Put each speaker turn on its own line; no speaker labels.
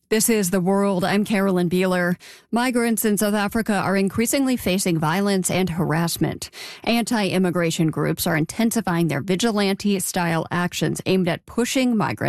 This is The World. I'm Carolyn Beeler. Migrants in South Africa are increasingly facing violence and harassment. Anti-immigration groups are intensifying their vigilante-style actions aimed at pushing migrants